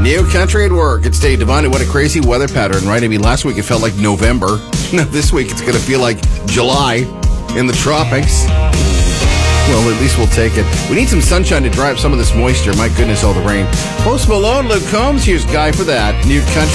New Country at work. It's Dave Devine. What a crazy weather pattern, right? I mean, last week it felt like November. Now this week it's going to feel like July in the tropics. Well, at least we'll take it. We need some sunshine to dry up some of this moisture. My goodness, all the rain. Post Malone, Luke Combs. Here's Guy for that. New Country.